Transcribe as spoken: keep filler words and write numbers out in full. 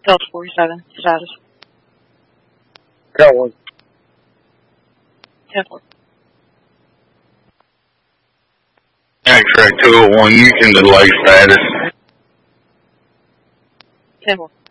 Delta forty-seven, status. Got one. ten four. Amtrak two oh one, you can delay status. ten four.